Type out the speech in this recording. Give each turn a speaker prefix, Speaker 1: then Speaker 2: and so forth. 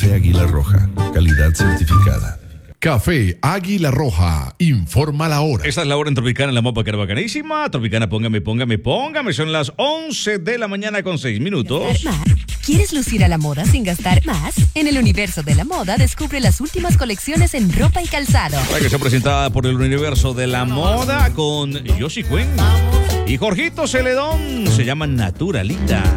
Speaker 1: Café Águila Roja, calidad certificada.
Speaker 2: Café Águila Roja, informa la hora.
Speaker 3: Esta es la hora en Tropicana, en la mopa que era bacanísima. Tropicana, póngame. Son las 11 de la mañana con 6 minutos.
Speaker 4: ¿Quieres lucir a la moda sin gastar más? En el universo de la moda, descubre las últimas colecciones en ropa y calzado.
Speaker 3: La que está presentada por el universo de la moda con Yoshi Cuen y Jorgito Celedón. Se llama Naturalita.